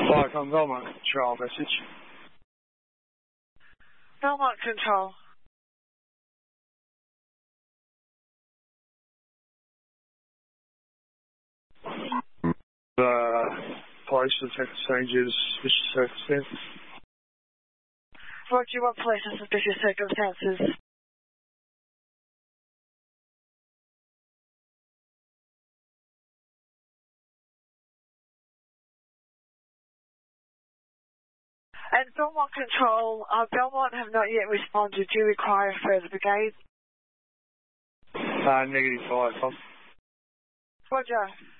Viacom Belmont Control message. Belmont Control. Police detective changes suspicious circumstances. Roger, what police and suspicious circumstances? And Belmont Control, Belmont have not yet responded. Do you require a further brigade? Negative, Viacom. Roger.